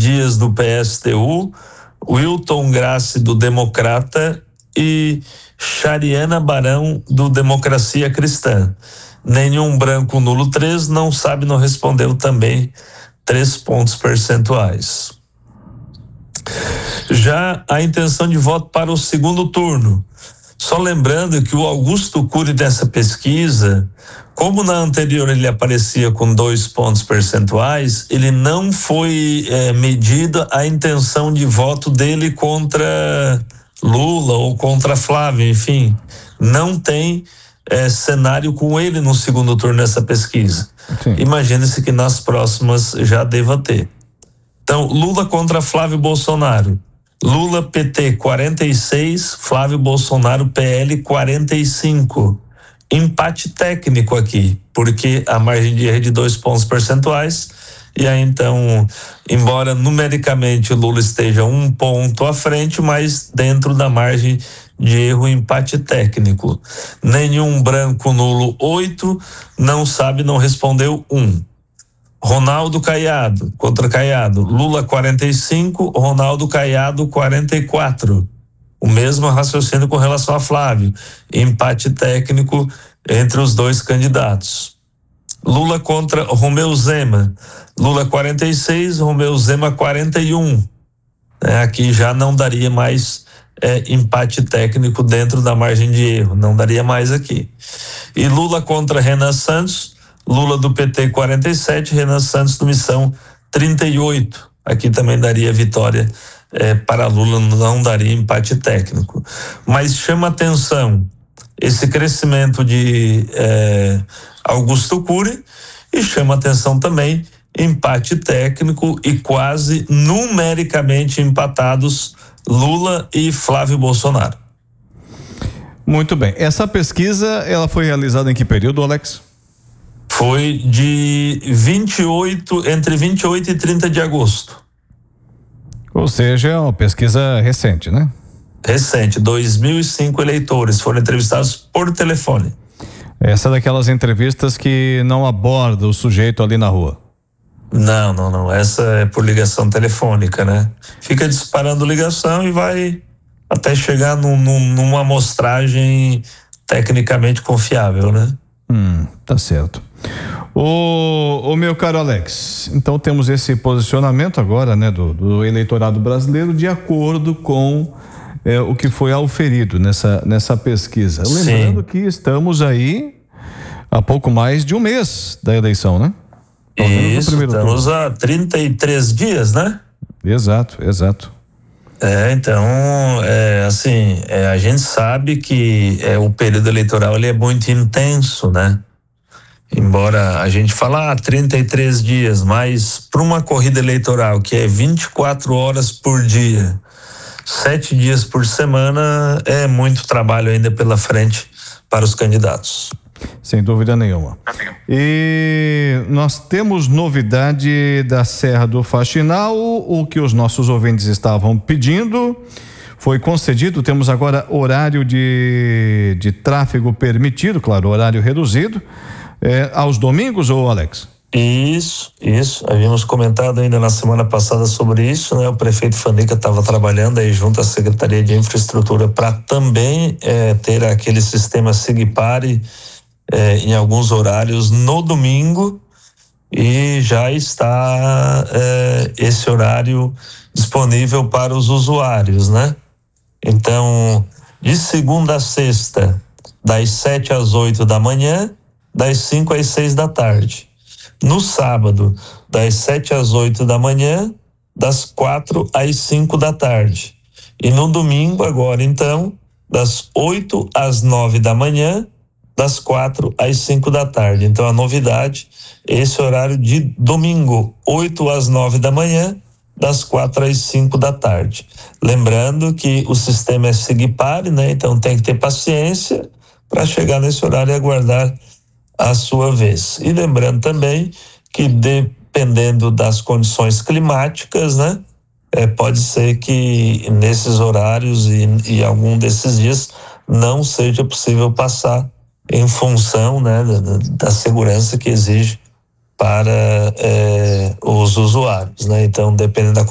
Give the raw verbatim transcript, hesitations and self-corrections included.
Dias do P S T U, Wilton Grassi do Democrata e Chariana Barão do Democracia Cristã. Nenhum branco, nulo, três, não sabe, não respondeu também, três pontos percentuais. Já a intenção de voto para o segundo turno. Só lembrando que o Augusto Cury dessa pesquisa, como na anterior ele aparecia com dois pontos percentuais, ele não foi é, medida a intenção de voto dele contra Lula ou contra Flávio, enfim, não tem é, cenário com ele no segundo turno nessa pesquisa. Imagine-se que nas próximas já deva ter. Então, Lula contra Flávio Bolsonaro. Lula P T quarenta e seis, Flávio Bolsonaro P L quarenta e cinco. Empate técnico aqui, porque a margem de erro é de dois pontos percentuais, e aí então, embora numericamente o Lula esteja um ponto à frente, mas dentro da margem de erro, empate técnico. Nenhum branco, nulo, oito, não sabe, não respondeu, um. Ronaldo Caiado contra Caiado, Lula quarenta e cinco, Ronaldo Caiado quarenta e quatro. O mesmo raciocínio com relação a Flávio, empate técnico entre os dois candidatos. Lula contra Romeu Zema, Lula quarenta e seis, Romeu Zema quarenta e um. É, aqui já não daria mais é, empate técnico dentro da margem de erro, não daria mais aqui. E Lula contra Renan Santos, Lula do P T quarenta e sete, Renan Santos do Missão trinta e oito. Aqui também daria vitória eh, para Lula, não daria empate técnico. Mas chama atenção esse crescimento de eh, Augusto Cury e chama atenção também empate técnico e quase numericamente empatados Lula e Flávio Bolsonaro. Muito bem. Essa pesquisa, ela foi realizada em que período, Alex? Foi de vinte e oito, entre vinte e oito e trinta de agosto. Ou seja, é uma pesquisa recente, né? Recente, dois mil e cinco eleitores foram entrevistados por telefone. Essa é daquelas entrevistas que não aborda o sujeito ali na rua. Não, não, não. Essa é por ligação telefônica, né? Fica disparando ligação e vai até chegar num, num, numa amostragem tecnicamente confiável, né? Hum, tá certo. O, o meu caro Alex, então temos esse posicionamento agora, né, do, do eleitorado brasileiro de acordo com é, o que foi auferido nessa, nessa pesquisa. Sim. Lembrando que estamos aí há pouco mais de um mês da eleição, né? Isso, estamos há trinta e três dias, né? Exato, exato. É, então, é, assim, é, a gente sabe que é, o período eleitoral ele é muito intenso, né? Embora a gente fale, ah, trinta e três dias, mas para uma corrida eleitoral que é vinte e quatro horas por dia, sete dias por semana, é muito trabalho ainda pela frente para os candidatos. Sem dúvida nenhuma. E nós temos novidade da Serra do Faxinal, o que os nossos ouvintes estavam pedindo foi concedido. Temos agora horário de, de tráfego permitido, claro, horário reduzido, é, aos domingos, ou Alex? Isso, isso. Havíamos comentado ainda na semana passada sobre isso, né? O prefeito Fanica estava trabalhando aí junto à Secretaria de Infraestrutura para também é, ter aquele sistema Sigpare É, em alguns horários no domingo, e já está é, esse horário disponível para os usuários, né? Então, de segunda a sexta, das sete às oito da manhã, das cinco às seis da tarde. No sábado, das sete às oito da manhã, das quatro às cinco da tarde. E no domingo, agora então, das oito às nove da manhã, das quatro às cinco da tarde. Então a novidade é esse horário de domingo, oito às nove da manhã, das quatro às cinco da tarde. Lembrando que o sistema é Sigpare, né? Então tem que ter paciência para chegar nesse horário e aguardar a sua vez. E lembrando também que dependendo das condições climáticas, né? É, pode ser que nesses horários e, e algum desses dias não seja possível passar em função, né, da, da segurança que exige para é, os usuários, né? Então, dependendo da